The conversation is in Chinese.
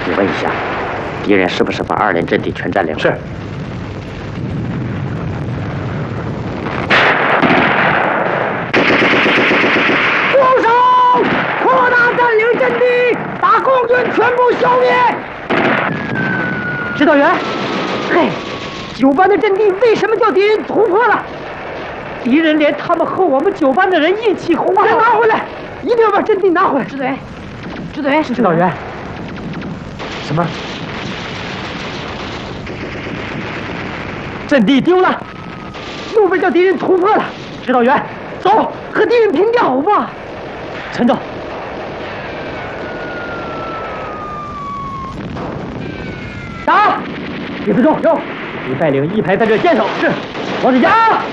你问一下，敌人是不是把2连阵地全占领了？ 是。 住手！扩大占领阵地，把共军全部消灭。指导员，嘿，9班的阵地为什么叫敌人突破了？敌人连他们和我们9班的人一起轰炸，拿回来！一定要把阵地拿回来！指导员，指导员。什么？阵地丢了，右边叫敌人突破了。指导员，走，和敌人拼掉吧。陈总。打！李自重，有。你带领1排在这坚守。是。王子佳。